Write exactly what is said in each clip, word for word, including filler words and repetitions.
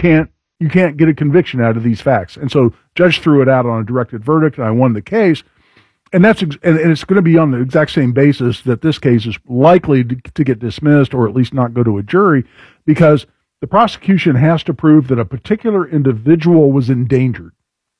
can't you can't get a conviction out of these facts. And so judge threw it out on a directed verdict, and I won the case. And that's ex- and, and it's going to be on the exact same basis that this case is likely to, to get dismissed or at least not go to a jury, because the prosecution has to prove that a particular individual was endangered.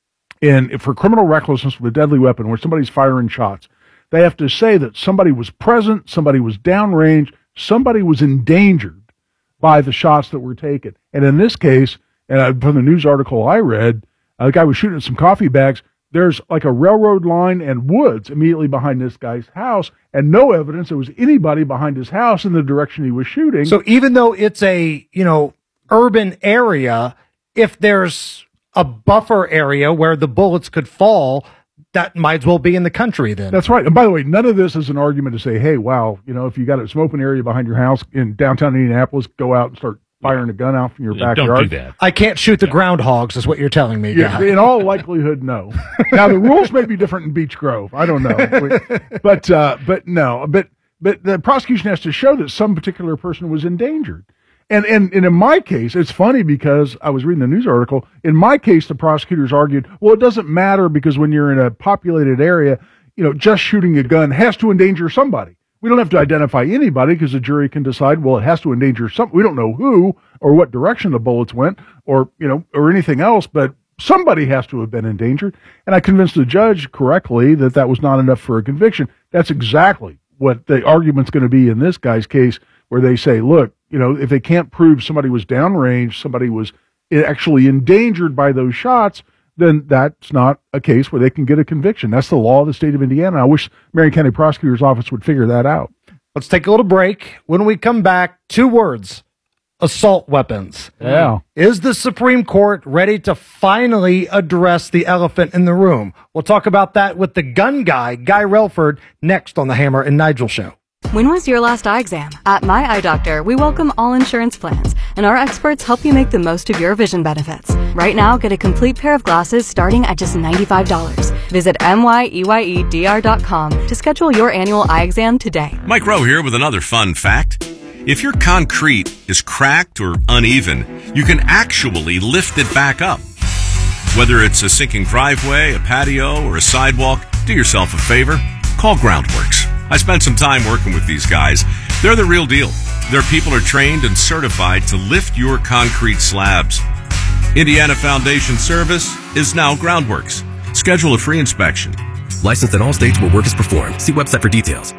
And if for criminal recklessness with a deadly weapon where somebody's firing shots, they have to say that somebody was present, somebody was downrange, somebody was endangered by the shots that were taken. And in this case, and from the news article I read, uh, the guy was shooting at some coffee bags. There's like a railroad line and woods immediately behind this guy's house, and no evidence there was anybody behind his house in the direction he was shooting. So even though it's a, you know, urban area, if there's a buffer area where the bullets could fall, that might as well be in the country then. That's right. And by the way, none of this is an argument to say, hey, wow, you know, if you got a smoking area behind your house in downtown Indianapolis, go out and start firing a gun out from your backyard. Don't do that. I can't shoot the yeah. groundhogs is what you're telling me. Yeah, in all likelihood, no. Now, the rules may be different in Beech Grove. I don't know. But, uh, but no, but, but the prosecution has to show that some particular person was endangered. And, and, and in my case, it's funny because I was reading the news article. In my case, the prosecutors argued, well, it doesn't matter because when you're in a populated area, you know, just shooting a gun has to endanger somebody. We don't have to identify anybody because the jury can decide, well, it has to endanger some. We don't know who or what direction the bullets went or, you know, or anything else, but somebody has to have been endangered. And I convinced the judge correctly that that was not enough for a conviction. That's exactly what the argument's going to be in this guy's case, where they say, look, you know, if they can't prove somebody was downrange, somebody was actually endangered by those shots, then that's not a case where they can get a conviction. That's the law of the state of Indiana. I wish Marion County Prosecutor's Office would figure that out. Let's take a little break. When we come back, two words: assault weapons. Yeah. Is the Supreme Court ready to finally address the elephant in the room? We'll talk about that with the gun guy, Guy Relford, next on the Hammer and Nigel Show. When was your last eye exam? At My Eye Doctor, we welcome all insurance plans, and our experts help you make the most of your vision benefits. Right now, get a complete pair of glasses starting at just ninety-five dollars. Visit M Y E Y E D R dot com to schedule your annual eye exam today. Mike Rowe here with another fun fact. If your concrete is cracked or uneven, you can actually lift it back up. Whether it's a sinking driveway, a patio, or a sidewalk, do yourself a favor. Call Groundworks. I spent some time working with these guys. They're the real deal. Their people are trained and certified to lift your concrete slabs. Indiana Foundation Service is now Groundworks. Schedule a free inspection. Licensed in all states where work is performed. See website for details.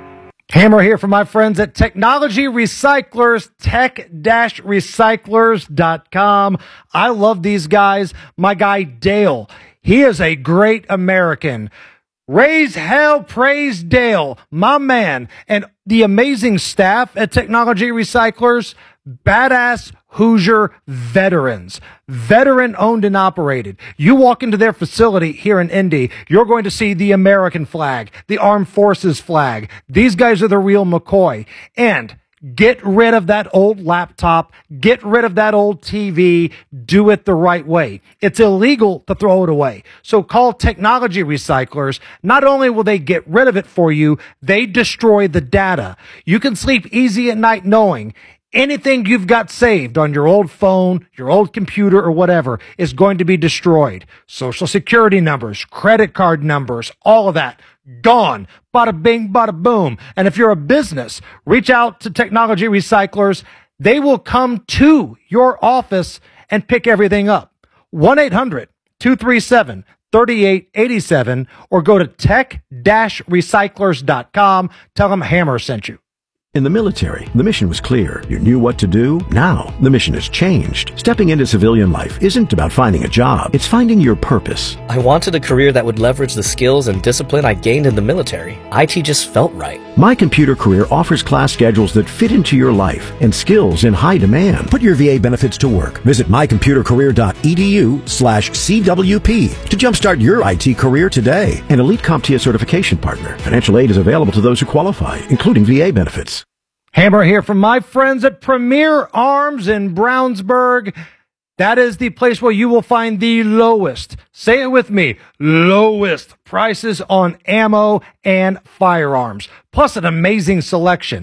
Hammer here from my friends at Technology Recyclers, tech dash recyclers dot com. I love these guys. My guy Dale, he is a great American. Raise hell, praise Dale, my man, and the amazing staff at Technology Recyclers, badass Hoosier veterans, veteran owned and operated. You walk into their facility here in Indy, you're going to see the American flag, the Armed Forces flag. These guys are the real McCoy. And get rid of that old laptop. Get rid of that old T V. Do it the right way. It's illegal to throw it away. So call Technology Recyclers. Not only will they get rid of it for you, they destroy the data. You can sleep easy at night knowing anything you've got saved on your old phone, your old computer, or whatever is going to be destroyed. Social security numbers, credit card numbers, all of that. Gone. Bada bing, bada boom. And if you're a business, reach out to Technology Recyclers. They will come to your office and pick everything up. one eight hundred two three seven three eight eight seven or go to tech dash recyclers dot com. Tell them Hammer sent you. In the military, the mission was clear. You knew what to do. Now, the mission has changed. Stepping into civilian life isn't about finding a job. It's finding your purpose. I wanted a career that would leverage the skills and discipline I gained in the military. I T just felt right. My Computer Career offers class schedules that fit into your life and skills in high demand. Put your V A benefits to work. Visit my computer career dot e d u slash C W P to jumpstart your I T career today. An elite CompTIA certification partner. Financial aid is available to those who qualify, including V A benefits. Hammer here from my friends at Premier Arms in Brownsburg. That is the place where you will find the lowest, say it with me, lowest prices on ammo and firearms, plus an amazing selection.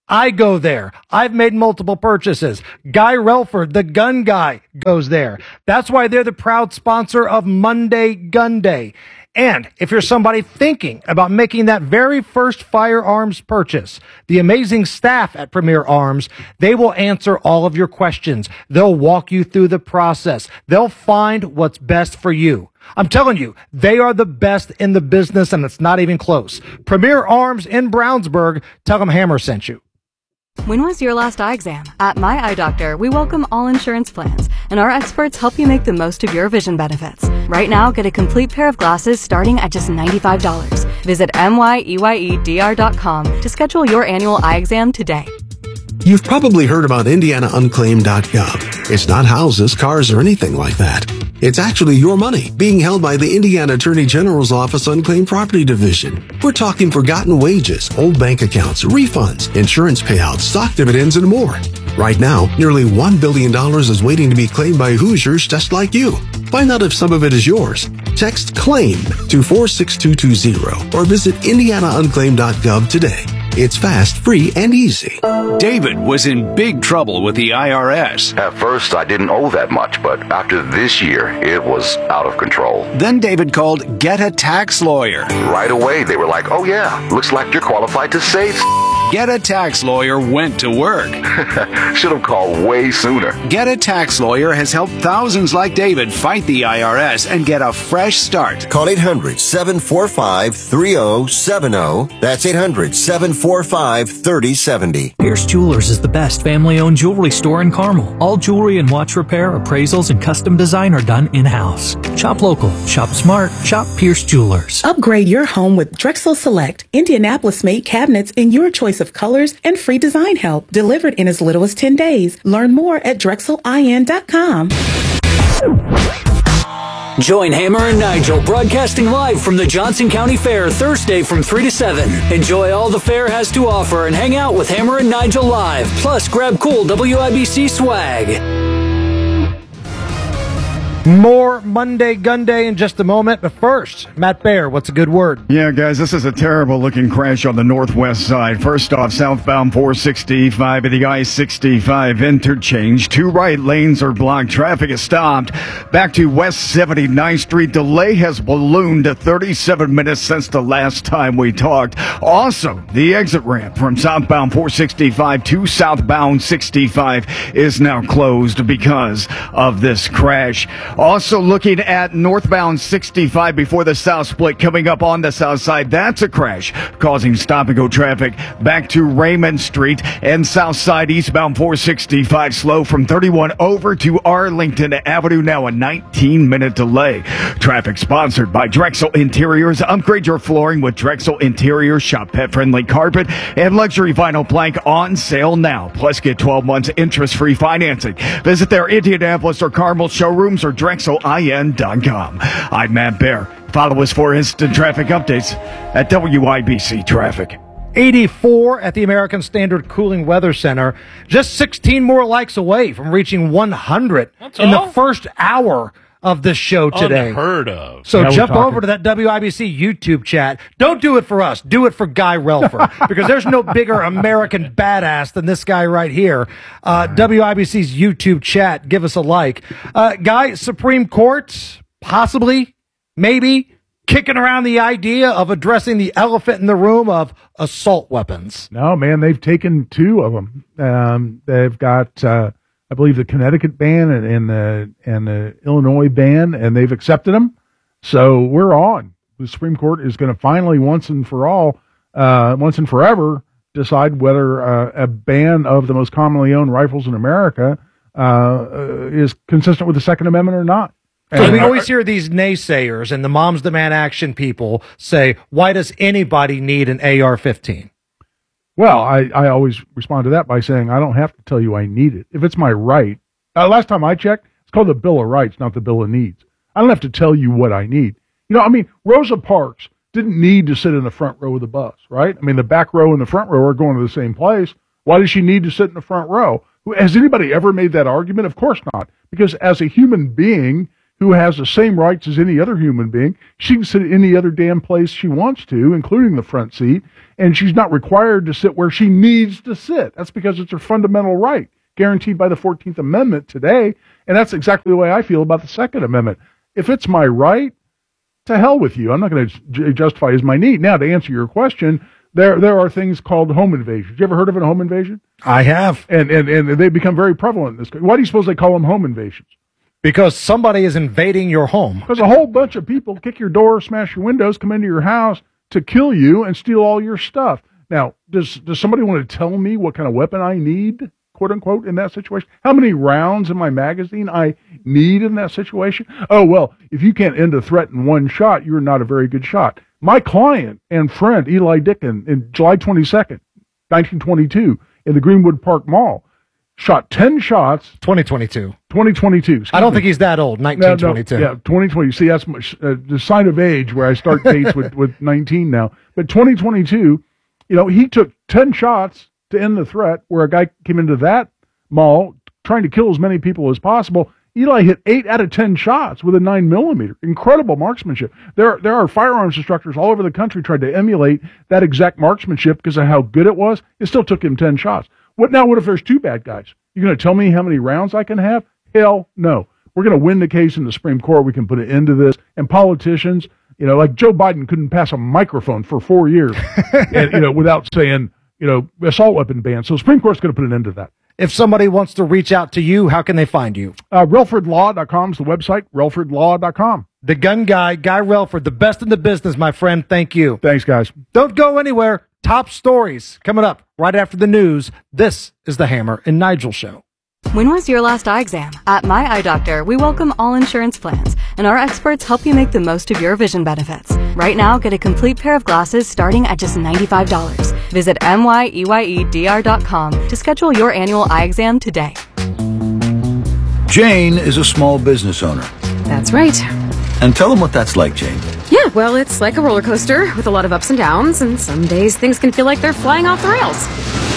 I go there. I've made multiple purchases. Guy Relford, the gun guy, goes there. That's why they're the proud sponsor of Monday Gun Day. And if you're somebody thinking about making that very first firearms purchase, the amazing staff at Premier Arms, they will answer all of your questions. They'll walk you through the process. They'll find what's best for you. I'm telling you, they are the best in the business, and it's not even close. Premier Arms in Brownsburg. Tell them Hammer sent you. When was your last eye exam? At My Eye Doctor, we welcome all insurance plans, and our experts help you make the most of your vision benefits. Right now, get a complete pair of glasses starting at just ninety-five dollars. Visit M Y E Y E D R dot com to schedule your annual eye exam today. You've probably heard about Indiana Unclaimed dot gov. It's not houses, cars, or anything like that. It's actually your money being held by the Indiana Attorney General's Office Unclaimed Property Division. We're talking forgotten wages, old bank accounts, refunds, insurance payouts, stock dividends, and more. Right now, nearly one billion dollars is waiting to be claimed by Hoosiers just like you. Find out if some of it is yours. Text CLAIM to four six two two zero or visit Indiana Unclaimed dot gov today. It's fast, free, and easy. David was in big trouble with the I R S. At first, I didn't owe that much, but after this year, it was out of control. Then David called Get a Tax Lawyer. Right away, they were like, oh yeah, looks like you're qualified to save. Get a Tax Lawyer went to work. Should have called way sooner. Get a Tax Lawyer has helped thousands like David fight the I R S and get a fresh start. Call eight hundred, seven four five, three oh seven oh. That's eight hundred, seven four five, three oh seven oh. Pierce Jewelers is the best family-owned jewelry store in Carmel. All jewelry and watch repair, appraisals, and custom design are done in-house. Shop local, shop smart, shop Pierce Jewelers. Upgrade your home with Drexel Select, Indianapolis-made cabinets in your choice of colors and free design help, delivered in as little as ten days. Learn more at drexel I N dot com. Join Hammer and Nigel broadcasting live from the Johnson County Fair Thursday from three to seven. Enjoy all the fair has to offer and hang out with Hammer and Nigel live. Plus, grab cool W I B C swag. More Monday Gun Day in just a moment, but first, Matt Baer, what's a good word? Yeah, guys, this is a terrible-looking crash on the northwest side. First off, southbound four sixty-five at the I sixty-five interchange. Two right lanes are blocked. Traffic is stopped. Back to West seventy-ninth Street. Delay has ballooned to thirty-seven minutes since the last time we talked. Also, the exit ramp from southbound four sixty-five to southbound sixty-five is now closed because of this crash. Also looking at northbound sixty-five before the south split coming up on the south side. That's a crash causing stop-and-go traffic back to Raymond Street and south side eastbound four sixty-five slow from thirty-one over to Arlington Avenue. Now a nineteen-minute delay. Traffic sponsored by Drexel Interiors. Upgrade your flooring with Drexel Interiors. Shop pet-friendly carpet and luxury vinyl plank on sale now. Plus get twelve months interest-free financing. Visit their Indianapolis or Carmel showrooms or drexel I N dot com. I'm Matt Baer. Follow us for instant traffic updates at W I B C Traffic. eighty-four at the American Standard Cooling Weather Center. Just sixteen more likes away from reaching one hundred That's in all? the first hour of this show today. Unheard of. So Yeah, we're jump talking. over to that W I B C YouTube chat. Don't do it for us. Do it for Guy Relford, because there's no bigger American badass than this guy right here. Uh, W I B C's YouTube chat. Give us a like. Uh, Guy, Supreme Court, possibly, maybe, kicking around the idea of addressing the elephant in the room of assault weapons. No, man, they've taken two of them. Um, they've got, uh, I believe, the Connecticut ban and, and the and the Illinois ban, and they've accepted them. So we're on. The Supreme Court is going to finally, once and for all, uh, once and forever, decide whether uh, a ban of the most commonly owned rifles in America uh, uh, is consistent with the Second Amendment or not. So we always hear these naysayers and the Moms Demand Action people say, why does anybody need an A R fifteen? Well, I, I always respond to that by saying I don't have to tell you I need it. If it's my right, uh, last time I checked, it's called the Bill of Rights, not the Bill of Needs. I don't have to tell you what I need. You know, I mean, Rosa Parks didn't need to sit in the front row of the bus, right? I mean, the back row and the front row are going to the same place. Why does she need to sit in the front row? Has anybody ever made that argument? Of course not. Because as a human being, who has the same rights as any other human being. She can sit at any other damn place she wants to, including the front seat, and she's not required to sit where she needs to sit. That's because it's her fundamental right, guaranteed by the fourteenth Amendment today, and that's exactly the way I feel about the Second Amendment. If it's my right, to hell with you. I'm not going to j- justify as my need. Now, to answer your question, there there are things called home invasions. You ever heard of a home invasion? I have. And, and, and they become very prevalent in this country. Why do you suppose they call them home invasions? Because somebody is invading your home. Because a whole bunch of people kick your door, smash your windows, come into your house to kill you and steal all your stuff. Now, does does somebody want to tell me what kind of weapon I need, quote unquote, in that situation? How many rounds in my magazine I need in that situation? Oh, well, if you can't end a threat in one shot, you're not a very good shot. My client and friend, Eli Dicken, in July twenty-second, nineteen twenty-two, in the Greenwood Park Mall, shot ten shots. twenty twenty-two. twenty twenty-two. I don't me. think he's that old, nineteen twenty-two. No, no, yeah, twenty twenty. See, that's much, uh, the sign of age where I start dates with, with nineteen now. But twenty twenty-two, you know, he took ten shots to end the threat, where a guy came into that mall trying to kill as many people as possible. Eli hit eight out of ten shots with a nine millimeter. Incredible marksmanship. There, there are firearms instructors all over the country trying to emulate that exact marksmanship because of how good it was. It still took him ten shots. What now? What if there's two bad guys? You're going to tell me how many rounds I can have? Hell no. We're going to win the case in the Supreme Court. We can put an end to this. And politicians, you know, like Joe Biden couldn't pass a microphone for four years, and, you know, without saying, you know, assault weapon ban. So the Supreme Court's going to put an end to that. If somebody wants to reach out to you, how can they find you? Uh, relford law dot com is the website, relford law dot com. The gun guy, Guy Relford, the best in the business, my friend. Thank you. Thanks, guys. Don't go anywhere. Top stories coming up right after the news. This is the Hammer and Nigel Show. When was your last eye exam? At My Eye Doctor, we welcome all insurance plans, and our experts help you make the most of your vision benefits. Right now, get a complete pair of glasses starting at just ninety-five dollars. Visit M Y E Y E D R dot com to schedule your annual eye exam today. Jane is a small business owner. That's right. And tell them what that's like, Jane. Yeah, well, it's like a roller coaster with a lot of ups and downs, and some days things can feel like they're flying off the rails.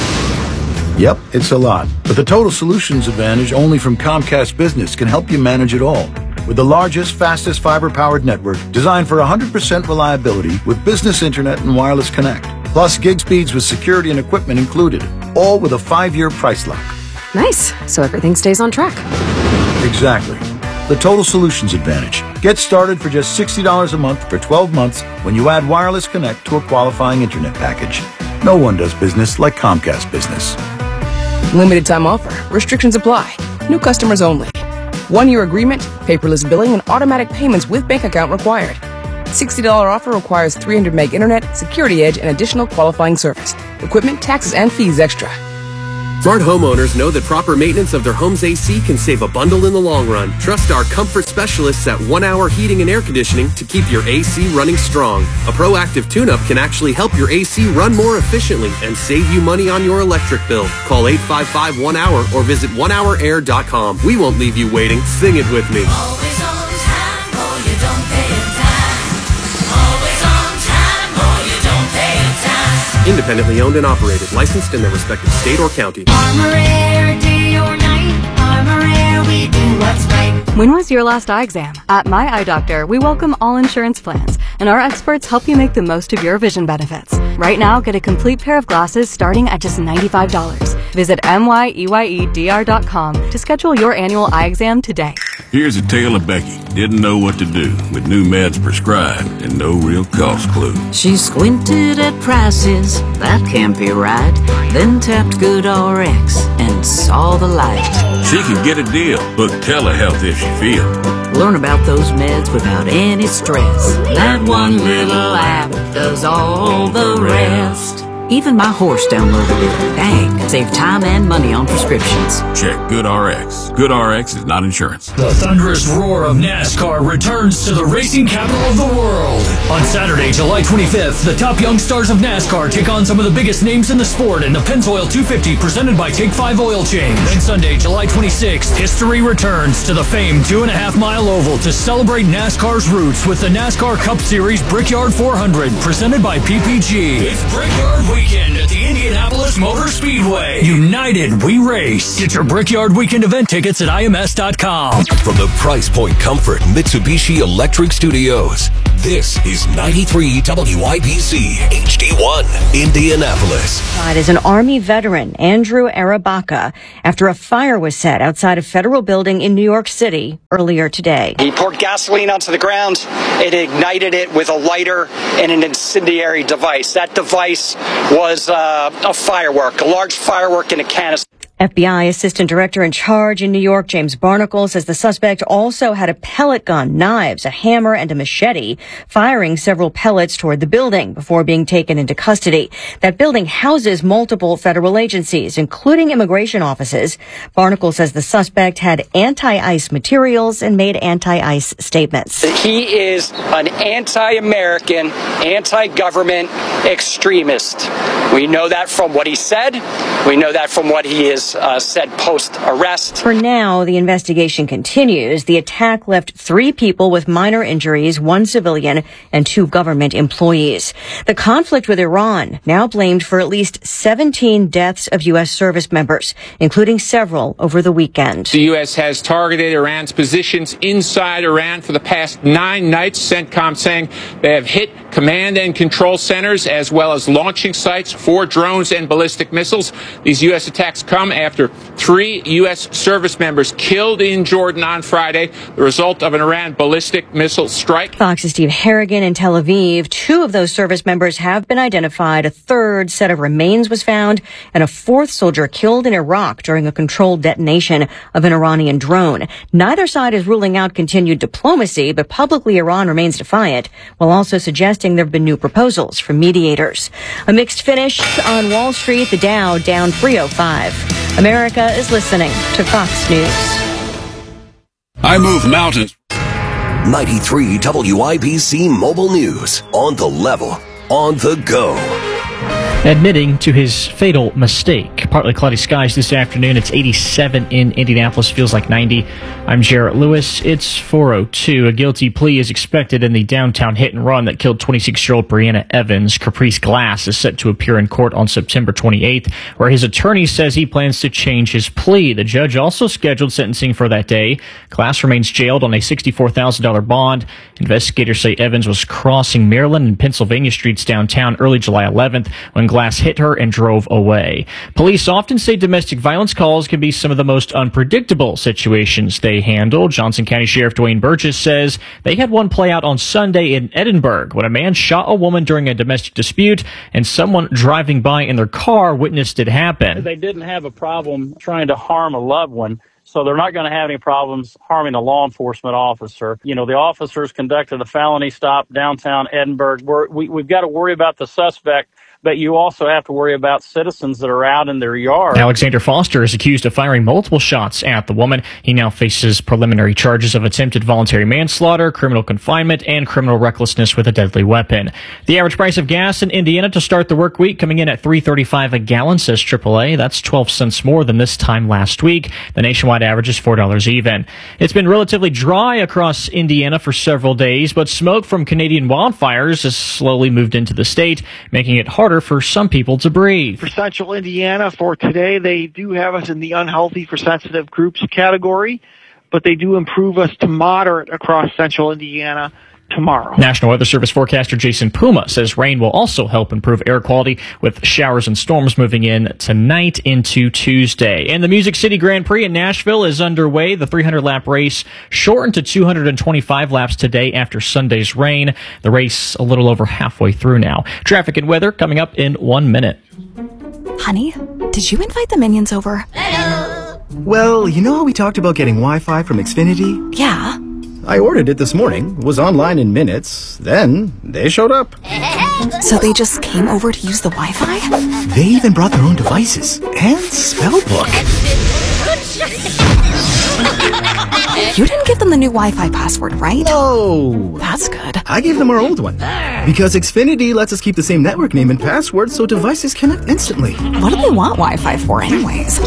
Yep, it's a lot. But the Total Solutions Advantage only from Comcast Business can help you manage it all. With the largest, fastest fiber-powered network designed for one hundred percent reliability with business internet and wireless connect. Plus gig speeds with security and equipment included. All with a five-year price lock. Nice. So everything stays on track. Exactly. The Total Solutions Advantage. Get started for just sixty dollars a month for twelve months when you add wireless connect to a qualifying internet package. No one does business like Comcast Business. Limited time offer. Restrictions apply. New customers only. One-year agreement, paperless billing, and automatic payments with bank account required. sixty dollars offer requires three hundred meg internet, security edge, and additional qualifying service. Equipment, taxes, and fees extra. Smart homeowners know that proper maintenance of their home's A C can save a bundle in the long run. Trust our comfort specialists at One Hour Heating and Air Conditioning to keep your A C running strong. A proactive tune-up can actually help your A C run more efficiently and save you money on your electric bill. Call eight five five one hour or visit one hour air dot com. We won't leave you waiting. Sing it with me. Always on time or you don't pay it time. Always on time or you don't pay it time. Independently owned and operated, licensed in their respective state or county. Armor Air, day or night. Armor Air, we do what's right. When was your last eye exam? At My Eye Doctor, we welcome all insurance plans, and our experts help you make the most of your vision benefits. Right now, get a complete pair of glasses starting at just ninety-five dollars. Visit M Y E Y E D R dot com to schedule your annual eye exam today. Here's a tale of Becky. Didn't know what to do with new meds prescribed and no real cost clue. She squinted at prices, that can't be right. Then tapped GoodRx and saw the light. She can get a deal, book telehealth if she feels. Learn about those meds without any stress. That one little app does all the rest. Even my horse downloaded it. Dang, save time and money on prescriptions. Check GoodRx. GoodRx is not insurance. The thunderous roar of NASCAR returns to the racing capital of the world. On Saturday, July twenty-fifth, the top young stars of NASCAR take on some of the biggest names in the sport in the Pennzoil two fifty presented by Take five Oil Change. Then Sunday, July twenty-sixth, history returns to the famed two and a half mile oval to celebrate NASCAR's roots with the NASCAR Cup Series Brickyard four hundred presented by P P G. It's Brickyard weekend at the Indianapolis Motor Speedway. United We Race. Get your Brickyard Weekend event tickets at I M S dot com. From the Price Point Comfort Mitsubishi Electric Studios, this is ninety-three W I B C H D one, Indianapolis. Is an Army veteran, Andrew Arabaka, after a fire was set outside a federal building in New York City earlier today. He poured gasoline onto the ground and ignited it with a lighter and an incendiary device. That device was uh, a firework, a large firework in a canister. F B I Assistant Director in Charge in New York, James Barnacle, says the suspect also had a pellet gun, knives, a hammer, and a machete, firing several pellets toward the building before being taken into custody. That building houses multiple federal agencies, including immigration offices. Barnacle says the suspect had anti-ICE materials and made anti-ICE statements. He is an anti-American, anti-government extremist. We know that from what he said. We know that from what he is Uh, said post-arrest. For now, the investigation continues. The attack left three people with minor injuries, one civilian and two government employees. The conflict with Iran now blamed for at least seventeen deaths of U S service members, including several over the weekend. The U S has targeted Iran's positions inside Iran for the past nine nights, CENTCOM saying they have hit command and control centers as well as launching sites for drones and ballistic missiles. These U S attacks come after three U S service members killed in Jordan on Friday, the result of an Iran ballistic missile strike. Fox's Steve Harrigan in Tel Aviv. Two of those service members have been identified. A third set of remains was found, and a fourth soldier killed in Iraq during a controlled detonation of an Iranian drone. Neither side is ruling out continued diplomacy, but publicly Iran remains defiant, while also suggesting there have been new proposals from mediators. A mixed finish on Wall Street, the Dow down three oh five. America is listening to Fox News. I move mountains. ninety-three W I B C Mobile News. On the level. On the go. Admitting to his fatal mistake. Partly cloudy skies this afternoon. It's eighty-seven in Indianapolis. Feels like ninety. I'm Jarrett Lewis. It's four oh two. A guilty plea is expected in the downtown hit and run that killed twenty-six-year-old Brianna Evans. Caprice Glass is set to appear in court on September twenty-eighth, where his attorney says he plans to change his plea. The judge also scheduled sentencing for that day. Glass remains jailed on a sixty-four thousand dollars bond. Investigators say Evans was crossing Maryland and Pennsylvania streets downtown early July eleventh when Glass hit her and drove away. Police often say domestic violence calls can be some of the most unpredictable situations they handle. Johnson County Sheriff Dwayne Burgess says they had one play out on Sunday in Edinburgh when a man shot a woman during a domestic dispute and someone driving by in their car witnessed it happen. They didn't have a problem trying to harm a loved one, so they're not going to have any problems harming a law enforcement officer. You know, the officers conducted a felony stop downtown Edinburgh. We're, we, we've got to worry about the suspect, but you also have to worry about citizens that are out in their yard. Alexander Foster is accused of firing multiple shots at the woman. He now faces preliminary charges of attempted voluntary manslaughter, criminal confinement, and criminal recklessness with a deadly weapon. The average price of gas in Indiana to start the work week coming in at three thirty-five a gallon, says triple A. That's twelve cents more than this time last week. The nationwide average is four dollars even. It's been relatively dry across Indiana for several days, but smoke from Canadian wildfires has slowly moved into the state, making it harder for some people to breathe. For central Indiana, for today, they do have us in the unhealthy for sensitive groups category, but they do improve us to moderate across central Indiana tomorrow. National Weather Service forecaster Jason Puma says rain will also help improve air quality, with showers and storms moving in tonight into Tuesday. And the Music City Grand Prix in Nashville is underway. The three hundred lap race shortened to two hundred twenty-five laps today after Sunday's rain. The race a little over halfway through now. Traffic and weather coming up in one minute. Honey, did you invite the minions over? Well, you know how we talked about getting Wi-Fi from Xfinity? Yeah. I ordered it this morning, was online in minutes, then they showed up. So they just came over to use the Wi-Fi? They even brought their own devices and spell book. You didn't give them the new Wi-Fi password, right? No. That's good. I gave them our old one. Because Xfinity lets us keep the same network name and password so devices connect instantly. What do they want Wi-Fi for anyways?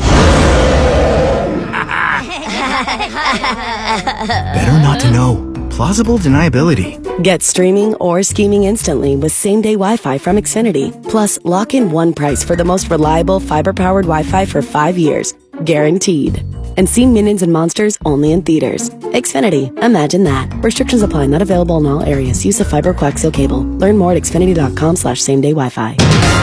Better not to know. plausible deniability. Get streaming or scheming instantly with same-day Wi-Fi from Xfinity. Plus, lock in one price for the most reliable fiber-powered Wi-Fi for five years. Guaranteed. And see Minions and Monsters only in theaters. Xfinity. Imagine that. Restrictions apply. Not available in all areas. Use of fiber coaxial cable. Learn more at xfinity.com slash same-day Wi-Fi.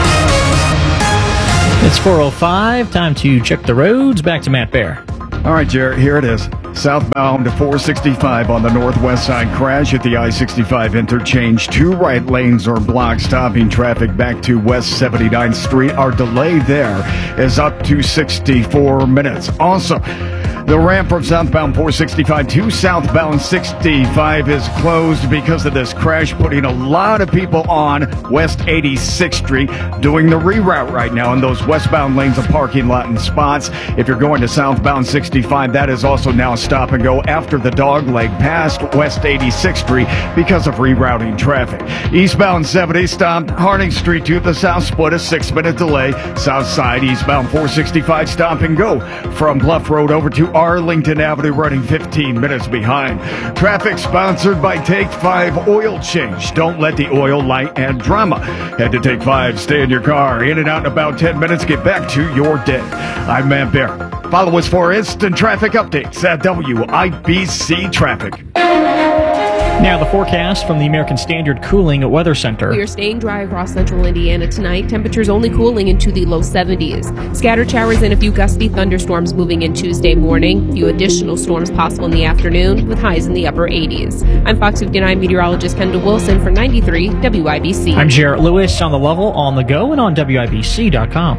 It's four oh five. Time to check the roads. Back to Matt Bear. All right, Jared, here it is. Southbound to four sixty-five on the northwest side. Crash at the I sixty-five interchange. Two right lanes are blocked, stopping traffic back to West seventy-ninth Street. Our delay there is up to sixty-four minutes. Also, the ramp from southbound four sixty-five to southbound sixty-five is closed because of this crash, putting a lot of people on West eighty-sixth Street, doing the reroute right now in those westbound lanes of parking lot and spots. If you're going to southbound sixty-five, that is also now stop and go after the dog leg past West eighty-sixth Street because of rerouting traffic. Eastbound seventy stopped Harding Street to the south split, a six-minute delay. South side eastbound four sixty-five stop and go from Bluff Road over to Arlington Avenue, running fifteen minutes behind. Traffic sponsored by Take Five Oil Change. Don't let the oil, light, and drama. Head to Take Five. Stay in your car. In and out in about ten minutes. Get back to your day. I'm Matt Bear. Follow us for instant traffic updates at W I B C Traffic. Now the forecast from the American Standard Cooling Weather Center. We are staying dry across central Indiana tonight. Temperatures only cooling into the low seventies. Scattered showers and a few gusty thunderstorms moving in Tuesday morning. A few additional storms possible in the afternoon with highs in the upper eighties. I'm Fox fifty-nine meteorologist Kendall Wilson for ninety-three W I B C. I'm Jarrett Lewis on the level, on the go, and on W I B C dot com.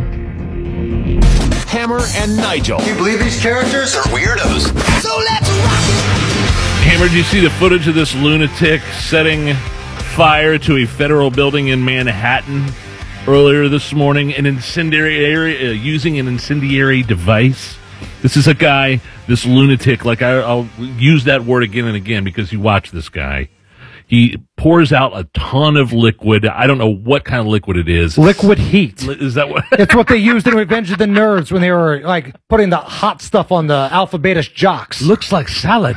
Hammer and Nigel. Do you believe these characters are weirdos? So let's rock! Hammer, did you see the footage of this lunatic setting fire to a federal building in Manhattan earlier this morning? An incendiary, uh, using an incendiary device. This is a guy, this lunatic, like I, I'll use that word again and again because you watch this guy. He pours out a ton of liquid. I don't know what kind of liquid it is. Liquid heat. Is that what? It's what they used in Revenge of the Nerds when they were like putting the hot stuff on the Alpha Beta jocks. Looks like salad.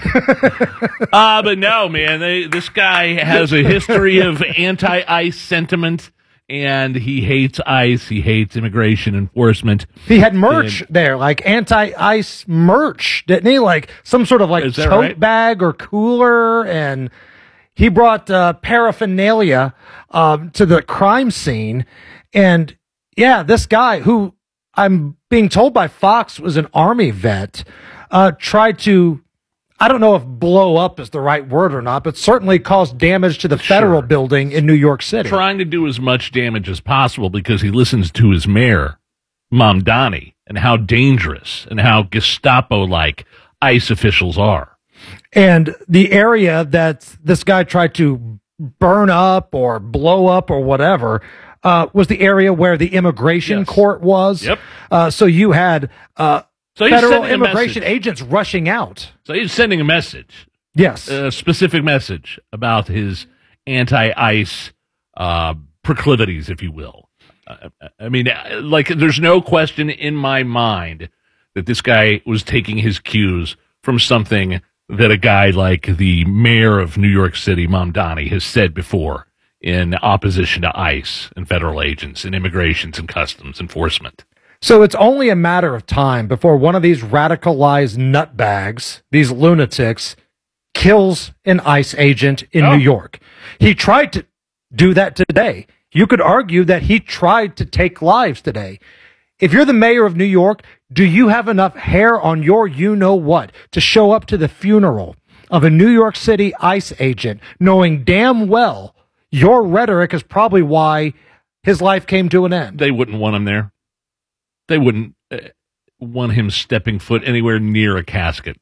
uh, but no, man. They, this guy has a history of anti-ICE sentiment, and he hates ICE. He hates immigration enforcement. He had merch and, there, like anti-ICE merch, didn't he? Like some sort of like tote right? bag or cooler, and he brought uh, paraphernalia um, to the crime scene. And yeah, this guy, who I'm being told by Fox was an Army vet, uh, tried to, I don't know if blow up is the right word or not, but certainly caused damage to the federal Sure. building in New York City. Trying to do as much damage as possible because he listens to his mayor, Mamdani, and how dangerous and how Gestapo-like ICE officials are. And the area that this guy tried to burn up or blow up or whatever uh, was the area where the immigration Yes. court was. Yep. Uh, so you had uh, So he's federal sending a immigration message. agents rushing out. So he's sending a message. Yes. A specific message about his anti-ICE uh, proclivities, if you will. Uh, I mean, like, there's no question in my mind that this guy was taking his cues from something that a guy like the mayor of New York City, Mamdani, has said before in opposition to ICE and federal agents and immigrations and customs enforcement. So it's only a matter of time before one of these radicalized nutbags, these lunatics, kills an ICE agent in Oh. New York. He tried to do that today. You could argue that he tried to take lives today. If you're the mayor of New York, do you have enough hair on your you-know-what to show up to the funeral of a New York City ICE agent, knowing damn well your rhetoric is probably why his life came to an end? They wouldn't want him there. They wouldn't uh, want him stepping foot anywhere near a casket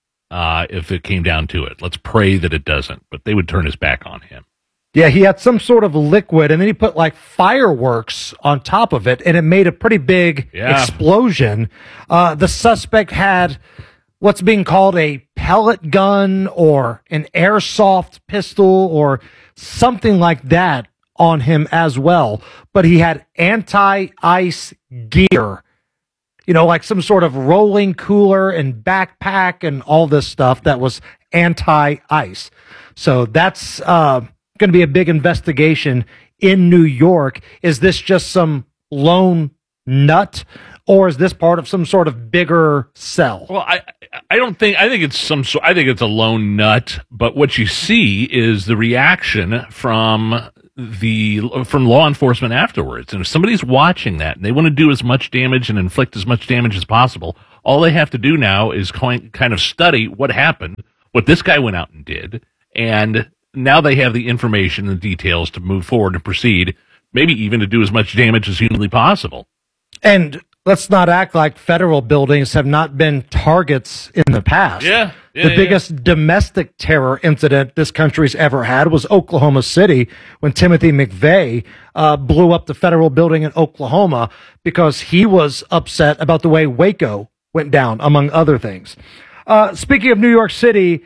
uh, if it came down to it. Let's pray that it doesn't, but they would turn his back on him. Yeah, he had some sort of liquid, and then he put like fireworks on top of it, and it made a pretty big Yeah. explosion. Uh, the suspect had what's being called a pellet gun or an airsoft pistol or something like that on him as well. But he had anti-ice gear, you know, like some sort of rolling cooler and backpack and all this stuff that was anti-ICE. So that's uh, going to be a big investigation in New York. Is this just some lone nut, or is this part of some sort of bigger cell? Well, I I don't think I think it's some sort. I think it's a lone nut. But what you see is the reaction from the from law enforcement afterwards. And if somebody's watching that and they want to do as much damage and inflict as much damage as possible, all they have to do now is kind kind of study what happened, what this guy went out and did, and now they have the information and details to move forward and proceed, maybe even to do as much damage as humanly possible. And let's not act like federal buildings have not been targets in the past. Yeah. yeah the yeah. biggest domestic terror incident this country's ever had was Oklahoma City, when Timothy McVeigh uh, blew up the federal building in Oklahoma because he was upset about the way Waco went down, among other things. Uh, speaking of New York City,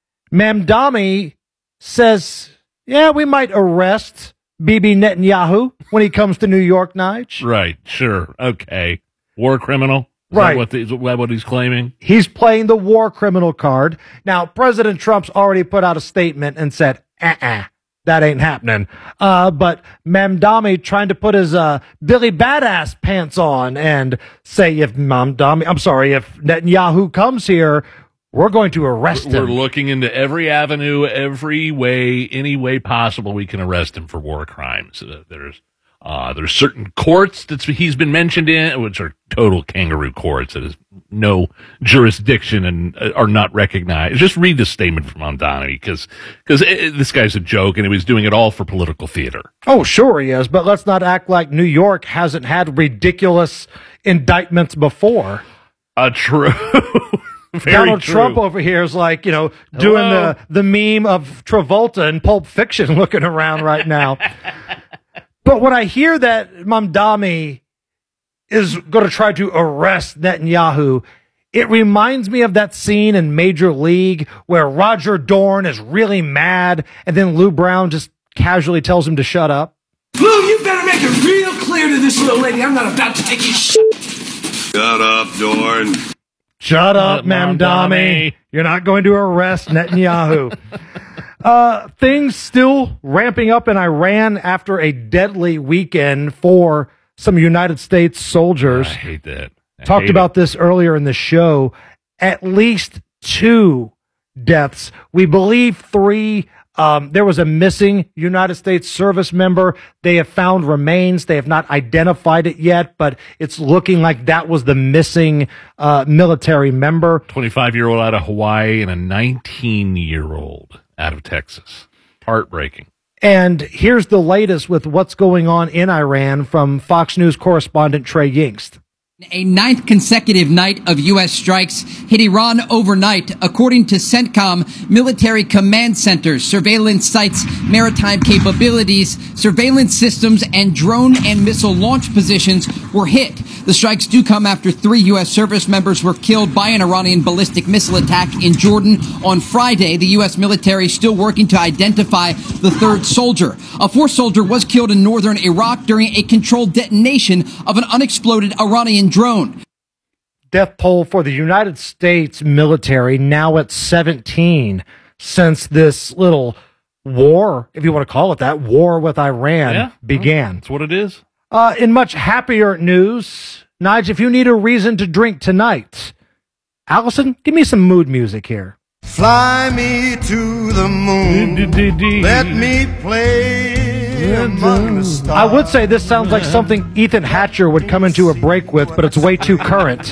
Mamdani says, yeah, we might arrest Bibi Netanyahu when he comes to New York, Nige. Right, sure, okay. War criminal? Is right. That what, the, is that what he's claiming? He's playing the war criminal card. Now, President Trump's already put out a statement and said, uh-uh, that ain't happening. Uh, but Mamdani trying to put his uh, Billy Badass pants on and say, if Mamdani, I'm sorry, if Netanyahu comes here, we're going to arrest We're him. We're looking into every avenue, every way, any way possible we can arrest him for war crimes. Uh, there's uh, there's certain courts that he's been mentioned in, which are total kangaroo courts that has no jurisdiction and uh, are not recognized. Just read the statement from Mamdani, because because this guy's a joke and he was doing it all for political theater. Oh, sure he is, but let's not act like New York hasn't had ridiculous indictments before. Uh, true. Very Donald true. Trump over here is like, you know, doing Hello. the, the meme of Travolta in Pulp Fiction looking around right now. But when I hear that Mamdani is going to try to arrest Netanyahu, it reminds me of that scene in Major League where Roger Dorn is really mad and then Lou Brown just casually tells him to shut up. Lou, you better make it real clear to this little lady I'm not about to take your shit. Shut up, Dorn. Shut up, Uh, Mamdani. Mamdani. You're not going to arrest Netanyahu. uh, things still ramping up in Iran after a deadly weekend for some United States soldiers. I hate that. I Talked hate about it. this earlier in the show. At least two deaths. We believe three. Um, there was a missing United States service member. They have found remains. They have not identified it yet, but it's looking like that was the missing uh, military member. twenty-five-year-old out of Hawaii and a nineteen-year-old out of Texas. Heartbreaking. And here's the latest with what's going on in Iran from Fox News correspondent Trey Yingst. A ninth consecutive night of U S strikes hit Iran overnight, according to CENTCOM. Military command centers, surveillance sites, maritime capabilities, surveillance systems, and drone and missile launch positions were hit. The strikes do come after three U S service members were killed by an Iranian ballistic missile attack in Jordan on Friday. The U S military is still working to identify the third soldier. A fourth soldier was killed in northern Iraq during a controlled detonation of an unexploded Iranian drone. Death toll for the United States military now at seventeen since this little war, if you want to call it that, war with Iran Yeah, began. That's what it is. Uh, in much happier news, Nige, if you need a reason to drink tonight, Allison, give me some mood music here. Fly me to the moon. Let me play among the stars. I would say this sounds like something Ethan Hatcher would come into a break with, but it's way too current.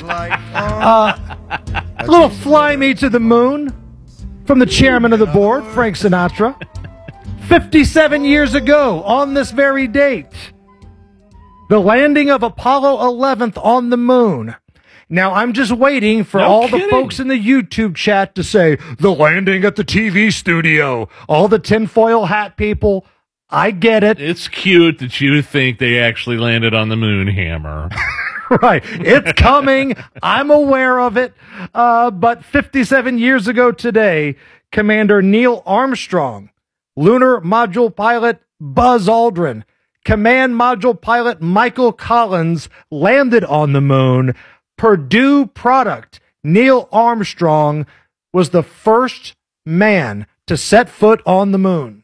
Uh, a little Fly Me to the Moon from the chairman of the board, Frank Sinatra. fifty-seven years ago, on this very date, the landing of Apollo eleven on the moon. Now, I'm just waiting for No all kidding. the folks in the YouTube chat to say, the landing at the T V studio. All the tinfoil hat people. I get it. It's cute that you think they actually landed on the moon, Hammer. Right. It's coming. I'm aware of it. Uh, but fifty-seven years ago today, Commander Neil Armstrong, Lunar Module Pilot Buzz Aldrin, Command Module Pilot Michael Collins landed on the moon. Purdue product Neil Armstrong was the first man to set foot on the moon.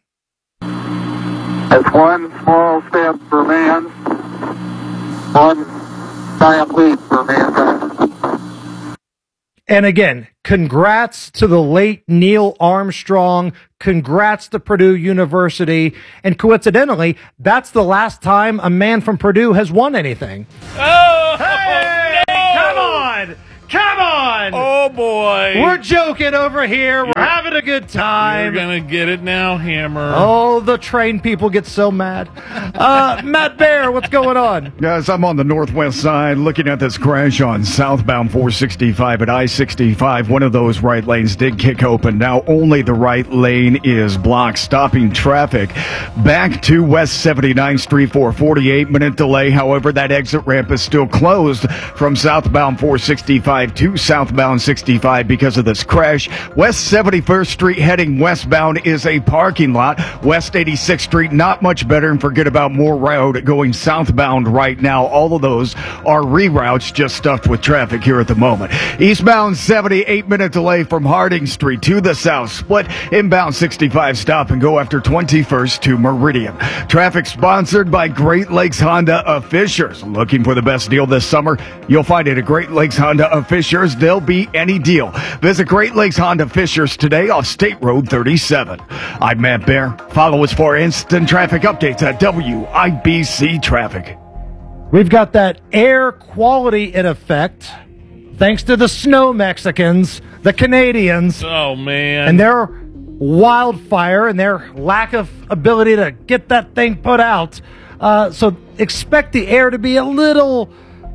It's one small step for man, one giant leap for mankind. And again, congrats to the late Neil Armstrong. Congrats to Purdue University. And coincidentally, that's the last time a man from Purdue has won anything. Oh, hey, no. Come on! Come on! Oh, boy. We're joking over here. We're having a good time. You're going to get it now, Hammer. Oh, the train people get so mad. Uh, Matt Bear, what's going on? Yes, I'm on the northwest side looking at this crash on southbound four sixty-five at I sixty-five. One of those right lanes did kick open. Now only the right lane is blocked, stopping traffic back to West seventy-ninth Street for a forty-eight minute delay. However, that exit ramp is still closed from southbound four sixty-five to southbound sixty-five because of this crash. West seventy-first Street heading westbound is a parking lot. West eighty-sixth Street, not much better, and forget about Moore Road going southbound right now. All of those are reroutes, just stuffed with traffic here at the moment. Eastbound seventy-eight minute delay from Harding Street to the south. Split inbound sixty-five stop and go after twenty-first to Meridian. Traffic sponsored by Great Lakes Honda of Fishers. Looking for the best deal this summer? You'll find it at Great Lakes Honda of Fishers. There'll be any deal. Visit Great Lakes Honda Fishers today off State Road thirty-seven. I'm Matt Bear. Follow us for instant traffic updates at W I B C Traffic. We've got that air quality in effect thanks to the snow Mexicans, the Canadians. Oh, man. And their wildfire and their lack of ability to get that thing put out. Uh, so expect the air to be a little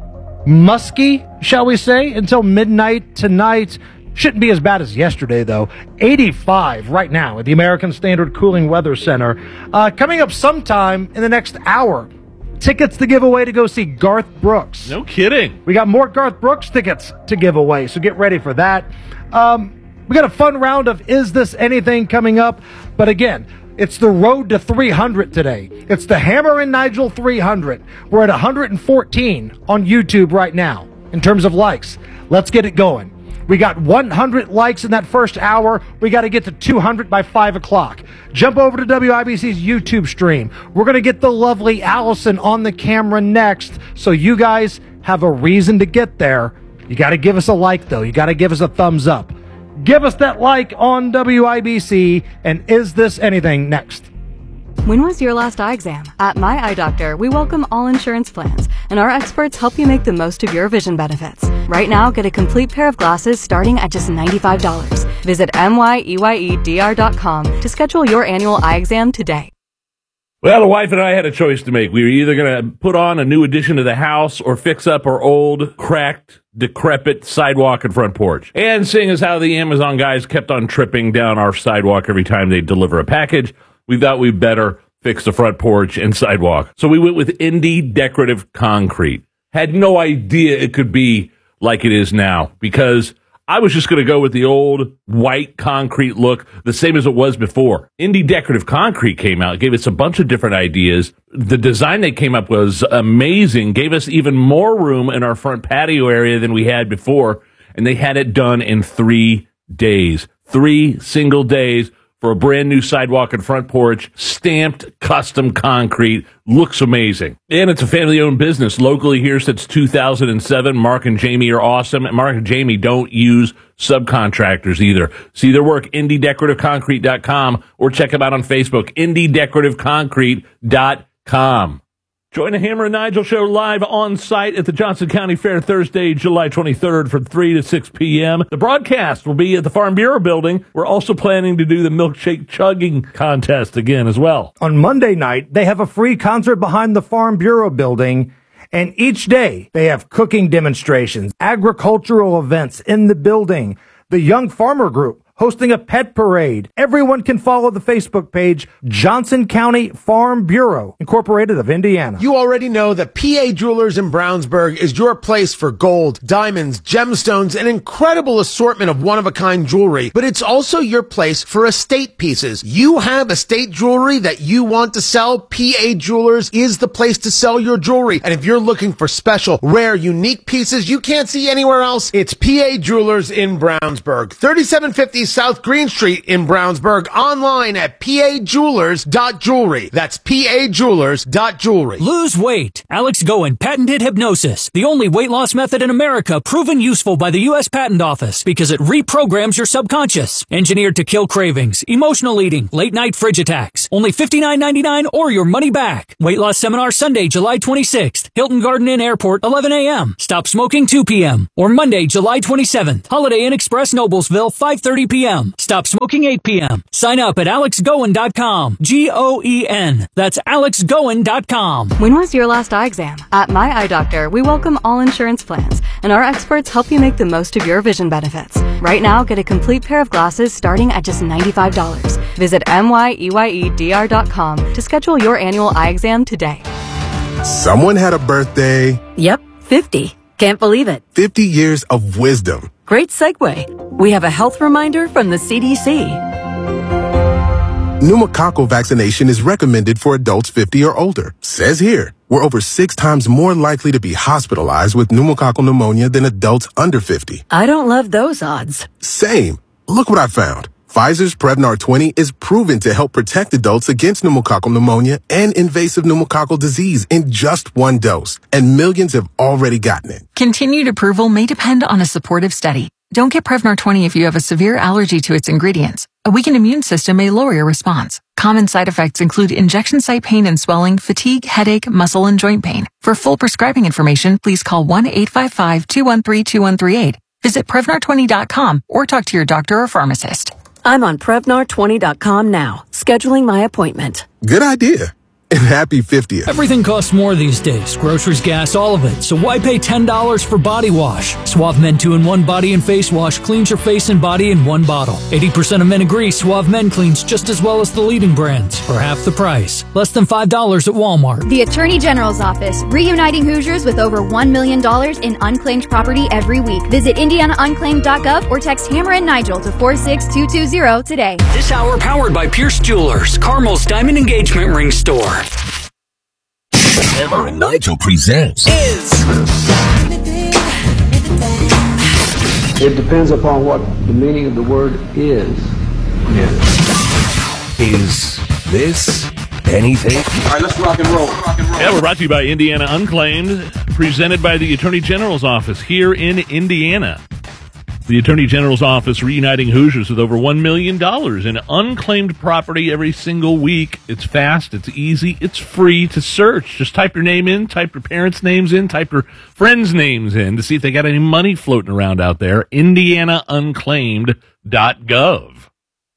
musky, shall we say, until midnight tonight. Shouldn't be as bad as yesterday, though. eighty-five right now at the American Standard Cooling Weather Center. Uh, coming up sometime in the next hour, tickets to give away to go see Garth Brooks. No kidding. We got more Garth Brooks tickets to give away, so get ready for that. Um, we got a fun round of Is This Anything coming up, but again, it's the road to three hundred today. It's the Hammer and Nigel three hundred. We're at one hundred fourteen on YouTube right now in terms of likes. Let's get it going. We got one hundred likes in that first hour. We got to get to two hundred by five o'clock. Jump over to W I B C's YouTube stream. We're going to get the lovely Allison on the camera next, so you guys have a reason to get there. You got to give us a like, though. You got to give us a thumbs up. Give us that like on W I B C, and Is This Anything next. When was your last eye exam? At My Eye Doctor, we welcome all insurance plans, and our experts help you make the most of your vision benefits. Right now, get a complete pair of glasses starting at just ninety-five dollars. Visit M Y E Y E D R dot com to schedule your annual eye exam today. Well, the wife and I had a choice to make. We were either going to put on a new addition to the house or fix up our old, cracked, decrepit sidewalk and front porch. And seeing as how the Amazon guys kept on tripping down our sidewalk every time they deliver a package, we thought we'd better fix the front porch and sidewalk. So we went with Indy Decorative Concrete. Had no idea it could be like it is now, because I was just going to go with the old white concrete look, the same as it was before. Indy Decorative Concrete came out, gave us a bunch of different ideas. The design they came up with was amazing, gave us even more room in our front patio area than we had before, and they had it done in three days. Three single days for a brand new sidewalk and front porch, stamped custom concrete. Looks amazing. And it's a family-owned business locally here since two thousand seven. Mark and Jamie are awesome. And Mark and Jamie don't use subcontractors either. See their work, indy decorative concrete dot com, or check them out on Facebook, indy decorative concrete dot com. Join the Hammer and Nigel show live on site at the Johnson County Fair Thursday, July twenty-third from three to six p.m. The broadcast will be at the Farm Bureau building. We're also planning to do the milkshake chugging contest again as well. On Monday night, they have a free concert behind the Farm Bureau building, and each day they have cooking demonstrations, agricultural events in the building, the Young Farmer Group hosting a pet parade. Everyone can follow the Facebook page, Johnson County Farm Bureau, Incorporated of Indiana. You already know that P A Jewelers in Brownsburg is your place for gold, diamonds, gemstones, an incredible assortment of one-of-a-kind jewelry, but it's also your place for estate pieces. You have estate jewelry that you want to sell, P A Jewelers is the place to sell your jewelry. And if you're looking for special, rare, unique pieces you can't see anywhere else, it's P A Jewelers in Brownsburg. thirty-seven fifty South Green Street in Brownsburg, online at p a jewelers dot jewelry. That's p a jewelers dot jewelry. Lose weight. Alex Goen patented hypnosis, the only weight loss method in America proven useful by the U S Patent Office because it reprograms your subconscious. Engineered to kill cravings, emotional eating, late night fridge attacks. Only fifty-nine ninety-nine or your money back. Weight loss seminar Sunday, July twenty-sixth. Hilton Garden Inn Airport, eleven a.m. Stop smoking, two p.m. Or Monday, July twenty-seventh. Holiday Inn Express, Noblesville, five thirty p.m. Stop smoking, eight p.m. Sign up at alex goen dot com. G O E N. That's alex goen dot com. When was your last eye exam? At My Eye Doctor, we welcome all insurance plans, and our experts help you make the most of your vision benefits. Right now, get a complete pair of glasses starting at just ninety-five dollars. Visit M Y E Y E D R dot com to schedule your annual eye exam today. Someone had a birthday. Yep, fifty. Can't believe it. fifty years of wisdom. Great segue. We have a health reminder from the C D C. Pneumococcal vaccination is recommended for adults fifty or older. Says here, we're over six times more likely to be hospitalized with pneumococcal pneumonia than adults under fifty. I don't love those odds. Same. Look what I found. Pfizer's Prevnar twenty is proven to help protect adults against pneumococcal pneumonia and invasive pneumococcal disease in just one dose, and millions have already gotten it. Continued approval may depend on a supportive study. Don't get Prevnar twenty if you have a severe allergy to its ingredients. A weakened immune system may lower your response. Common side effects include injection site pain and swelling, fatigue, headache, muscle, and joint pain. For full prescribing information, please call one eight five five, two one three, two one three eight. Visit Prevnar twenty dot com or talk to your doctor or pharmacist. I'm on Prevnar twenty dot com now, scheduling my appointment. Good idea. And happy fiftieth. Everything costs more these days. Groceries, gas, all of it. So why pay ten dollars for body wash? Suave Men two in one Body and Face Wash cleans your face and body in one bottle. eighty percent of men agree Suave Men cleans just as well as the leading brands, for half the price. Less than five dollars at Walmart. The Attorney General's Office, reuniting Hoosiers with over one million dollars in unclaimed property every week. Visit indiana unclaimed dot gov or text Hammer and Nigel to four six two two zero today. This hour powered by Pierce Jewelers, Carmel's Diamond Engagement Ring Store. Hammer and Nigel presents Is. It depends upon what the meaning of the word is. Is this anything? All right, let's rock and roll. Rock and roll. Yeah, we're brought to you by Indiana Unclaimed, presented by the Attorney General's Office here in Indiana. The Attorney General's Office reuniting Hoosiers with over one million dollars in unclaimed property every single week. It's fast, it's easy, it's free to search. Just type your name in, type your parents' names in, type your friends' names in to see if they got any money floating around out there. indiana unclaimed dot gov.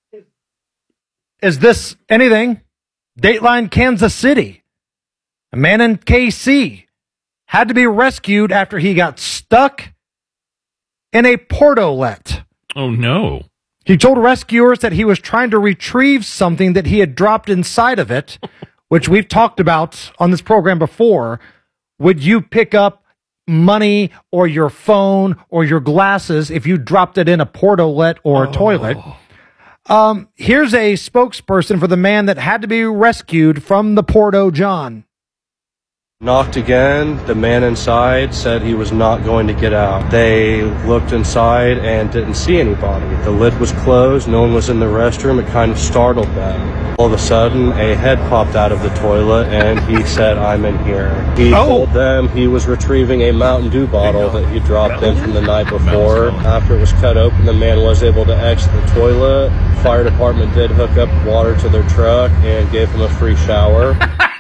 Is this anything? Dateline Kansas City. A man in K C had to be rescued after he got stuck in a portolet. Oh, no. He told rescuers that he was trying to retrieve something that he had dropped inside of it, which we've talked about on this program before. Would you pick up money or your phone or your glasses if you dropped it in a portolet or a oh. toilet? Um, here's a spokesperson for the man that had to be rescued from the Porto John. Knocked again. The man inside said he was not going to get out. They looked inside and didn't see anybody. The lid was closed. No one was in the restroom. It kind of startled them. All of a sudden, a head popped out of the toilet, and he said, "I'm in here." He oh. told them he was retrieving a Mountain Dew bottle that he dropped in from the night before. After it was cut open, the man was able to exit the toilet. Fire department did hook up water to their truck and gave him a free shower.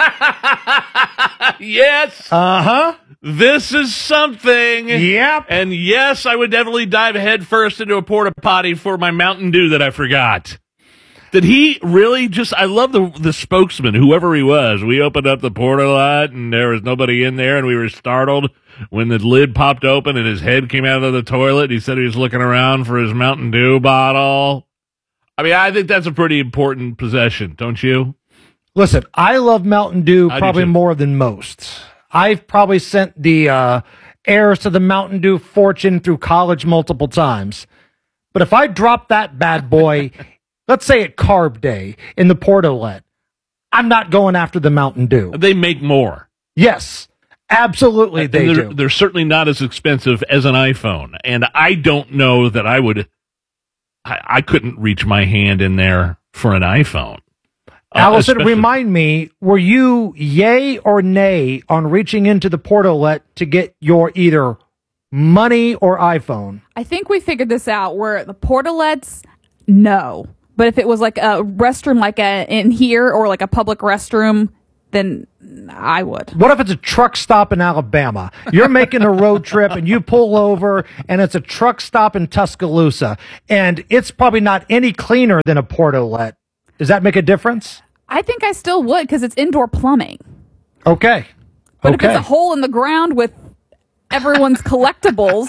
Yes. Uh-huh. This is something. Yep. And yes, I would definitely dive head first into a porta potty for my Mountain Dew that I forgot. Did he really just, I love the the spokesman, whoever he was. We opened up the porta lot and there was nobody in there and we were startled when the lid popped open and his head came out of the toilet. He said he was looking around for his Mountain Dew bottle. I mean, I think that's a pretty important possession, don't you? Listen, I love Mountain Dew I probably more than most. I've probably sent the uh, heirs to the Mountain Dew fortune through college multiple times. But if I drop that bad boy, let's say at Carb Day in the portolet, I'm not going after the Mountain Dew. They make more. Yes, absolutely and they they're, do. They're certainly not as expensive as an iPhone. And I don't know that I would I, I couldn't reach my hand in there for an iPhone. Uh, Allison, especially- remind me, were you yay or nay on reaching into the portalet to get your either money or iPhone? I think we figured this out where the portalets, no. But if it was like a restroom like a, in here or like a public restroom, then I would. What if it's a truck stop in Alabama? You're making a road trip and you pull over and it's a truck stop in Tuscaloosa and it's probably not any cleaner than a portalet. Does that make a difference? I think I still would because it's indoor plumbing. Okay. But okay. if it's a hole in the ground with everyone's collectibles,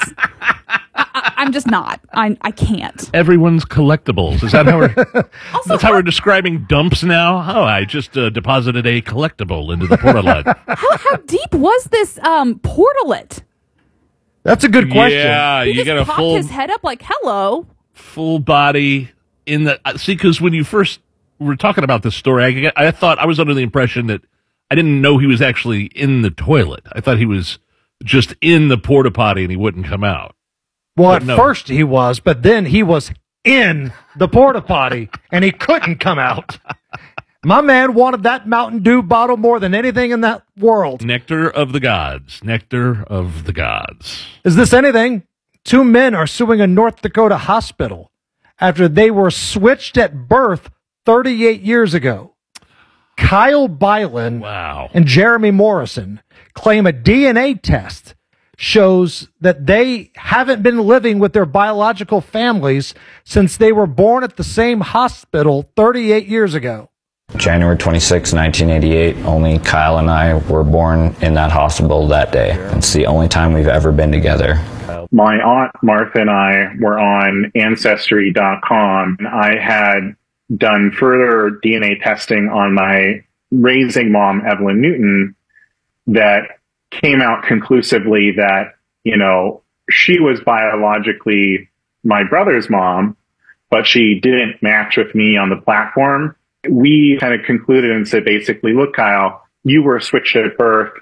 I, I'm just not. I I can't. Everyone's collectibles. Is that how we're? That's how we're describing dumps now. Oh, I just uh, deposited a collectible into the portalet. How how deep was this um portalet? That's a good question. Yeah, He you just got a popped full his head up like hello. full body in the. uh, See, because when you first were talking about this story, I, I thought I was under the impression that I didn't know he was actually in the toilet. I thought he was just in the porta potty and he wouldn't come out. Well, But at no. first he was, but then he was in the porta potty and he couldn't come out. My man wanted that Mountain Dew bottle more than anything in that world. Nectar of the gods. Nectar of the gods. Is this anything? Two men are suing a North Dakota hospital after they were switched at birth thirty-eight years ago. Kyle Byland wow. and Jeremy Morrison claim a D N A test shows that they haven't been living with their biological families since they were born at the same hospital thirty-eight years ago. January twenty-sixth, nineteen eighty-eight, only Kyle and I were born in that hospital that day. It's the only time we've ever been together. My aunt Martha and I were on Ancestry dot com, and I had done further D N A testing on my raising mom, Evelyn Newton, that came out conclusively that, you know, she was biologically my brother's mom, but she didn't match with me on the platform. We kind of concluded and said, basically, look, Kyle, you were switched at birth.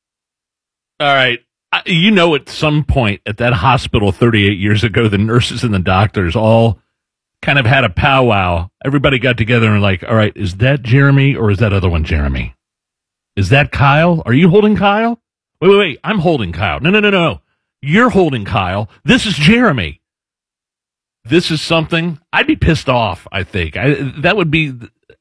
All right. I- You know, at some point at that hospital thirty-eight years ago, the nurses and the doctors all kind of had a powwow. Everybody got together and like, all right, is that Jeremy or is that other one Jeremy? Is that Kyle? Are you holding Kyle? Wait, wait, wait. I'm holding Kyle. No, no, no, no. You're holding Kyle. This is Jeremy. This is something I'd be pissed off, I think. I, that would be,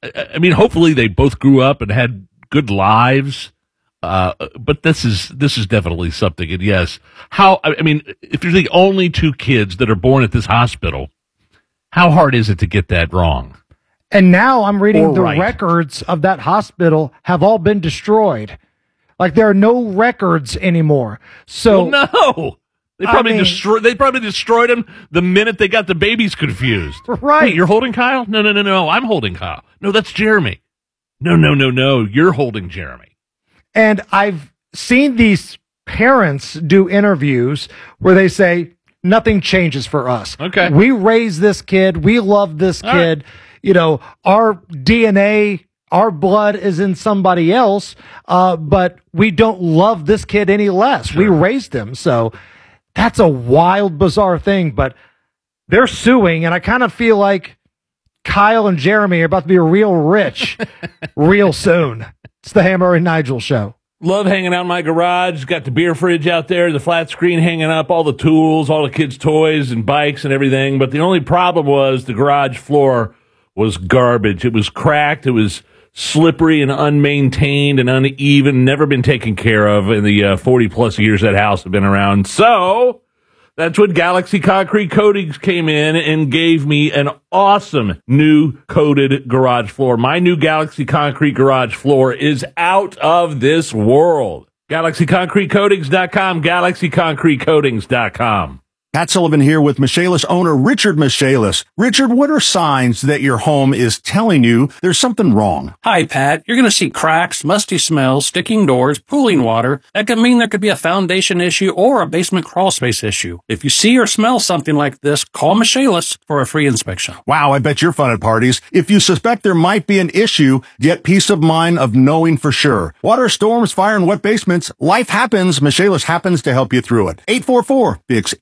I mean, hopefully they both grew up and had good lives. Uh, but this is, this is definitely something. And yes, how, I mean, if you're the only two kids that are born at this hospital, how hard is it to get that wrong? And now I'm reading Or the right. records of that hospital have all been destroyed. Like there are no records anymore. So Well, no, they I probably mean- destroyed. They probably destroyed him the minute they got the babies confused. Right. Wait, you're holding Kyle? No, no, no, no. I'm holding Kyle. No, that's Jeremy. No, no, no, no. You're holding Jeremy. And I've seen these parents do interviews where they say nothing changes for us. Okay. We raise this kid. We love this All kid. You know, our D N A, our blood is in somebody else, uh, but we don't love this kid any less. We raised him. So that's a wild, bizarre thing, but they're suing. And I kind of feel like Kyle and Jeremy are about to be real rich real soon. It's the Hammer and Nigel show. Love hanging out in my garage. Got the beer fridge out there, the flat screen hanging up, all the tools, all the kids' toys and bikes and everything. But the only problem was the garage floor was garbage. It was cracked. It was slippery and unmaintained and uneven, never been taken care of in the uh, forty plus years that house had been around. So that's when Galaxy Concrete Coatings came in and gave me an awesome new coated garage floor. My new Galaxy Concrete garage floor is out of this world. Galaxy Concrete Coatings dot com, Galaxy Concrete Coatings dot com. Pat Sullivan here with Michaelis owner Richard Michaelis. Richard, what are signs that your home is telling you there's something wrong? Hi, Pat. You're going to see cracks, musty smells, sticking doors, pooling water. That could mean there could be a foundation issue or a basement crawl space issue. If you see or smell something like this, call Michaelis for a free inspection. Wow, I bet you're fun at parties. If you suspect there might be an issue, get peace of mind of knowing for sure. Water, storms, fire, and wet basements, life happens. Michaelis happens to help you through it. eight four four, F I X, Indy.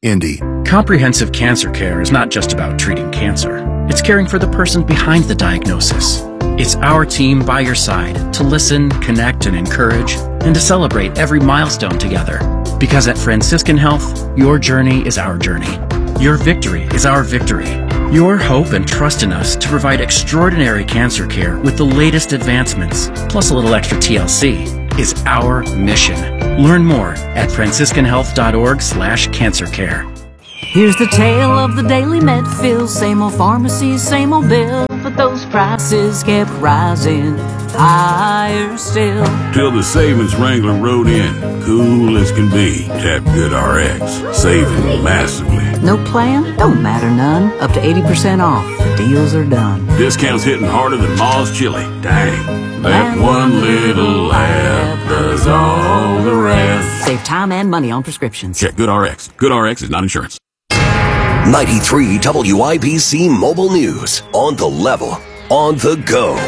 Comprehensive cancer care is not just about treating cancer. It's caring for the person behind the diagnosis. It's our team by your side to listen, connect, and encourage, and to celebrate every milestone together. Because at Franciscan Health, your journey is our journey. Your victory is our victory. Your hope and trust in us to provide extraordinary cancer care with the latest advancements, plus a little extra T L C, is our mission. Learn more at franciscan health dot org slash cancer care. Here's the tale of the daily Medfield. Same old pharmacy, same old bill, but those prices kept rising higher still. Till the savings wrangler rode in, cool as can be. Tap GoodRx, saving massively. No plan? Don't matter none. Up to eighty percent off. The deals are done. Discounts hitting harder than Ma's chili. Dang. That one little app does all the rest. Save time and money on prescriptions. Check GoodRx. GoodRx is not insurance. ninety-three W I B C Mobile News. On the level. On the go.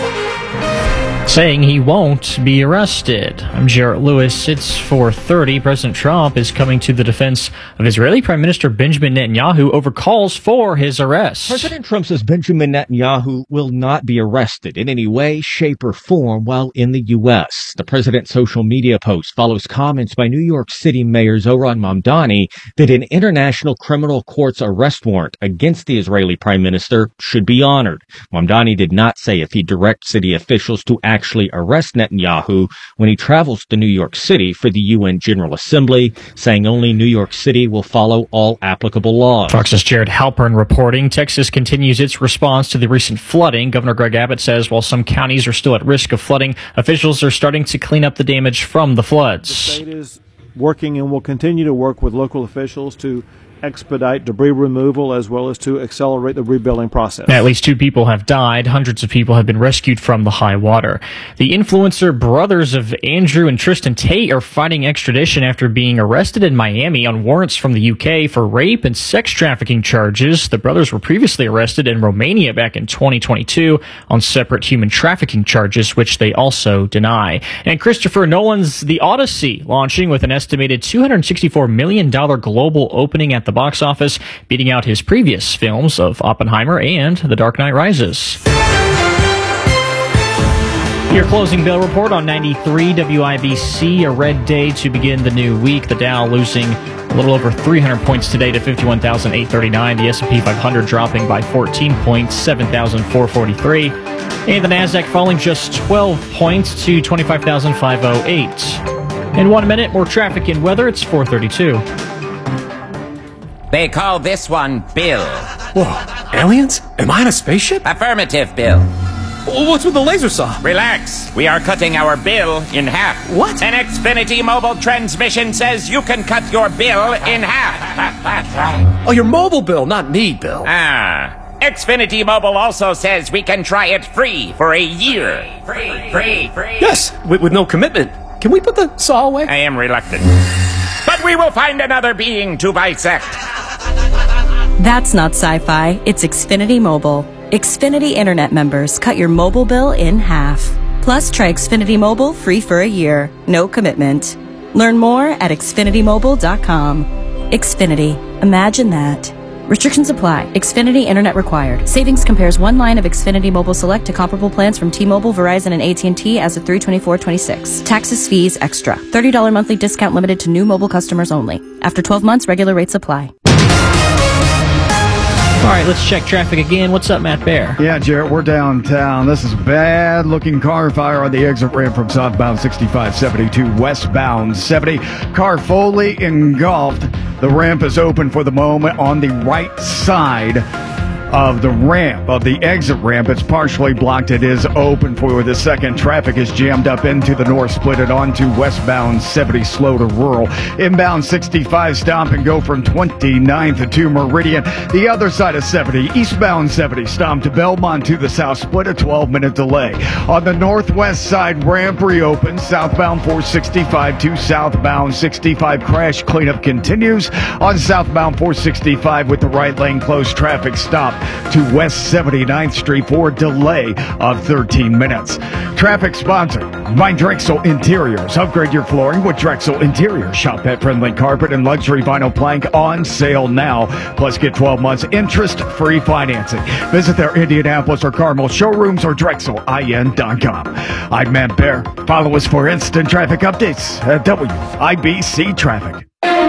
Saying he won't be arrested. I'm Jarrett Lewis. It's four thirty. President Trump is coming to the defense of Israeli Prime Minister Benjamin Netanyahu over calls for his arrest. President Trump says Benjamin Netanyahu will not be arrested in any way, shape, or form while in the U S. The president's social media post follows comments by New York City Mayor Zohran Mamdani that an international criminal court's arrest warrant against the Israeli prime minister should be honored. Mamdani did not say if he directs city officials to act actually arrest Netanyahu when he travels to New York City for the U N General Assembly, saying only New York City will follow all applicable laws. Fox's Jared Halpern reporting. Texas continues its response to the recent flooding. Governor Greg Abbott says while some counties are still at risk of flooding, officials are starting to clean up the damage from the floods. The state is working and will continue to work with local officials to expedite debris removal as well as to accelerate the rebuilding process. At least two people have died. Hundreds of people have been rescued from the high water. The influencer brothers of Andrew and Tristan Tate are fighting extradition after being arrested in Miami on warrants from the U K for rape and sex trafficking charges. The brothers were previously arrested in Romania back in twenty twenty-two on separate human trafficking charges, which they also deny. And Christopher Nolan's The Odyssey launching with an estimated two hundred sixty-four million dollars global opening at the box office, beating out his previous films of Oppenheimer and The Dark Knight Rises. Your closing bell report on ninety-three W I B C, a red day to begin the new week. The Dow losing a little over three hundred points today to fifty-one thousand eight hundred thirty-nine. The S and P five hundred dropping by fourteen points, seven thousand four hundred forty-three. And the Nasdaq falling just twelve points to twenty-five thousand five hundred eight. In one minute, more traffic and weather. It's four thirty-two. They call this one Bill. Whoa, aliens? Am I in a spaceship? Affirmative, Bill. What's with the laser saw? Relax. We are cutting our bill in half. What? An Xfinity mobile transmission says you can cut your bill in half. Oh, your mobile bill, not me, Bill. Ah. Xfinity Mobile also says we can try it free for a year. Free, free, free. Yes, with, with no commitment. Can we put the saw away? I am reluctant. But we will find another being to bisect. That's not sci-fi. It's Xfinity Mobile. Xfinity Internet members cut your mobile bill in half. Plus, try Xfinity Mobile free for a year. No commitment. Learn more at xfinity mobile dot com. Xfinity. Imagine that. Restrictions apply. Xfinity Internet required. Savings compares one line of Xfinity Mobile Select to comparable plans from T-Mobile, Verizon, and A T and T as of three twenty-four twenty-six. Taxes, fees, extra. thirty dollars monthly discount limited to new mobile customers only. After twelve months, regular rates apply. All right, let's check traffic again. What's up, Matt Bear? Yeah, Jarrett, we're downtown. This is bad-looking car fire on the exit ramp from southbound sixty-five seventy to westbound seventy. Car fully engulfed. The ramp is open for the moment on the right side of the ramp, of the exit ramp. It's partially blocked. It is open for the second. Traffic is jammed up into the north, split it onto westbound seventy, slow to rural. Inbound sixty-five, stop and go from twenty-ninth to Meridian. The other side of seventy, eastbound seventy, stop to Belmont to the south, split a twelve minute delay. On the northwest side, ramp reopens, southbound four sixty-five to southbound sixty-five. Crash cleanup continues on southbound four sixty-five with the right lane closed. Traffic stop to West seventy-ninth Street for a delay of thirteen minutes. Traffic sponsored by Drexel Interiors. Upgrade your flooring with Drexel Interiors. Shop pet-friendly carpet and luxury vinyl plank on sale now. Plus, get twelve months interest-free financing. Visit their Indianapolis or Carmel showrooms or Drexel I N dot com. I'm Matt Bear. Follow us for instant traffic updates at W I B C Traffic.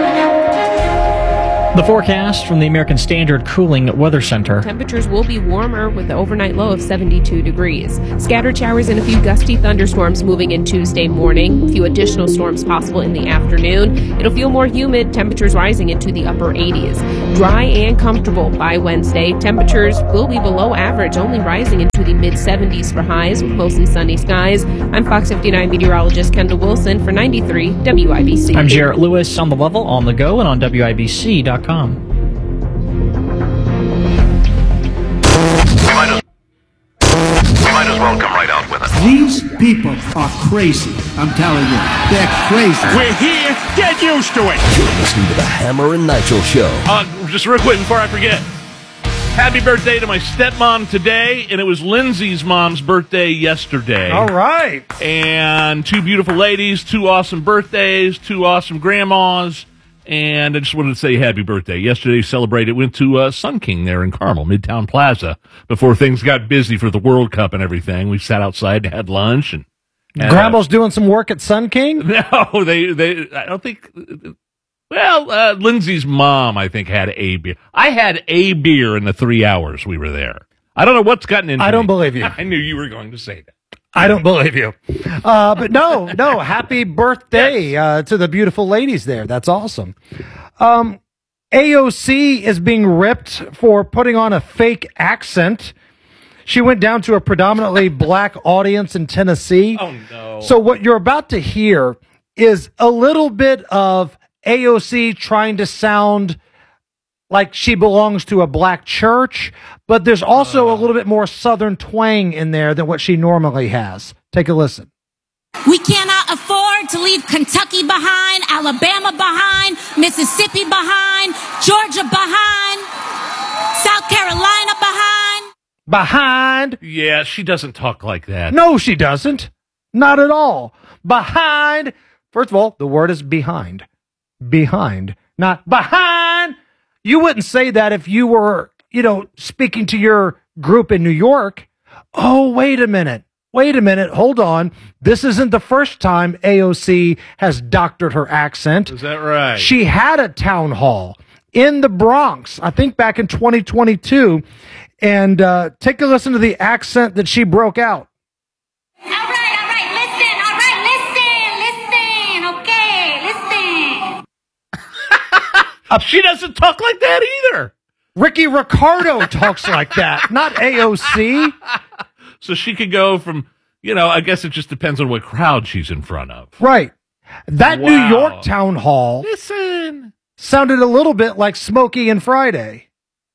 The forecast from the American Standard Cooling Weather Center. Temperatures will be warmer with the overnight low of seventy-two degrees. Scattered showers and a few gusty thunderstorms moving in Tuesday morning. A few additional storms possible in the afternoon. It'll feel more humid, temperatures rising into the upper eighties. Dry and comfortable by Wednesday. Temperatures will be below average, only rising into the mid-seventies for highs with mostly sunny skies. I'm Fox fifty-nine meteorologist Kendall Wilson for ninety-three W I B C. I'm Jarrett Lewis on the level, on the go, and on W I B C dot com. We might, as, we might as well come right out with it. These people are crazy. I'm telling you, they're crazy. We're here. Get used to it. You're listening to the Hammer and Nigel Show. Uh, just real quick before I forget. Happy birthday to my stepmom today, and it was Lindsay's mom's birthday yesterday. All right. And two beautiful ladies, two awesome birthdays, two awesome grandmas. And I just wanted to say happy birthday. Yesterday celebrated, went to uh, Sun King there in Carmel, Midtown Plaza, before things got busy for the World Cup and everything. We sat outside and had lunch. And, and Grandma's uh, doing some work at Sun King? No, they, they, I don't think, well, uh, Lindsay's mom, I think, had a beer. I had a beer in the three hours we were there. I don't know what's gotten into I don't me. believe you. I knew you were going to say that. I don't believe you. Uh, but no, no, happy birthday uh, to the beautiful ladies there. That's awesome. Um, A O C is being ripped for putting on a fake accent. She went down to a predominantly black audience in Tennessee. Oh, no. So what you're about to hear is a little bit of A O C trying to sound like she belongs to a black church, but there's also uh. a little bit more Southern twang in there than what she normally has. Take a listen. We cannot afford to leave Kentucky behind, Alabama behind, Mississippi behind, Georgia behind, South Carolina behind. Behind? Yeah, she doesn't talk like that. No, she doesn't. Not at all. Behind. First of all, the word is behind. Behind, not behind. You wouldn't say that if you were, you know, speaking to your group in New York. Oh, wait a minute. Wait a minute. Hold on. This isn't the first time A O C has doctored her accent. Is that right? She had a town hall in the Bronx, I think back in twenty twenty-two. And uh, take a listen to the accent that she broke out. All right, all right, listen, all right, listen, listen, okay, listen. Uh, she doesn't talk like that either. Ricky Ricardo talks like that, not A O C. So she could go from, you know, I guess it just depends on what crowd she's in front of. Right. That Wow. New York town hall Listen. sounded a little bit like Smokey and Friday.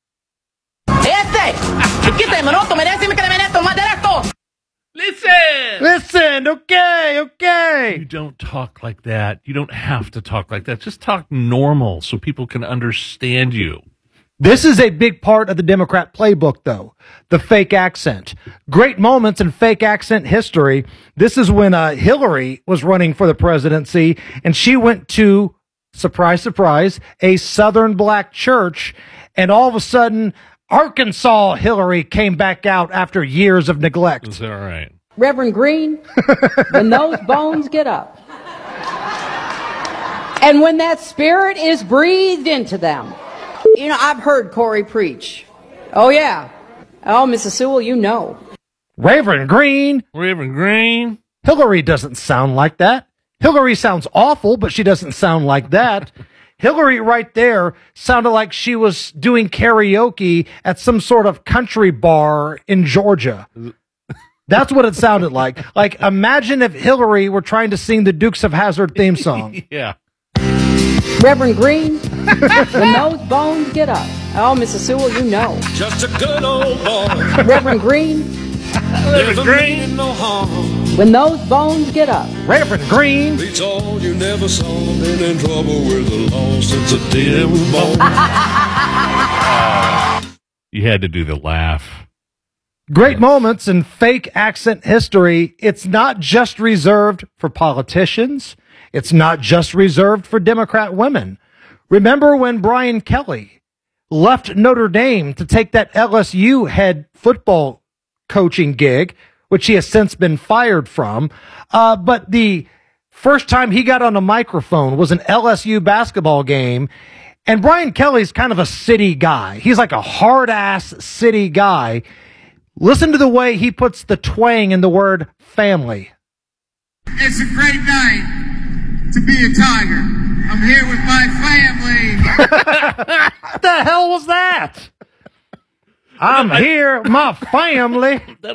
Listen. Listen, okay, okay. You don't talk like that. You don't have to talk like that. Just talk normal so people can understand you. This is a big part of the Democrat playbook, though, the fake accent. Great moments in fake accent history. This is when uh, Hillary was running for the presidency, and she went to, surprise, surprise, a Southern black church, and all of a sudden, Arkansas Hillary came back out after years of neglect. Is that right? Reverend Green, when those bones get up, and when that spirit is breathed into them. You know, I've heard Corey preach. Oh, yeah. Oh, Missus Sewell, you know. Reverend Green. Reverend Green. Hillary doesn't sound like that. Hillary sounds awful, but she doesn't sound like that. Hillary right there sounded like she was doing karaoke at some sort of country bar in Georgia. That's what it sounded like. Like, imagine if Hillary were trying to sing the Dukes of Hazzard theme song. Yeah. Reverend Green, when those bones get up. Oh, Missus Sewell, you know. Just a good old boy. Reverend Green. Reverend Green. No harm. When those bones get up. Reverend Green. Beats all you never saw. Been in trouble with the law since the day it was born. You had to do the laugh. Great moments in fake accent history. It's not just reserved for politicians. It's not just reserved for Democrat women. Remember when Brian Kelly left Notre Dame to take that L S U head football coaching gig, which he has since been fired from. Uh, but the first time he got on a microphone was an L S U basketball game. And Brian Kelly's kind of a city guy. He's like a hard-ass city guy. Listen to the way he puts the twang in the word family. It's a great night to be a Tiger. I'm here with my family. What the hell was that? I'm here, my family.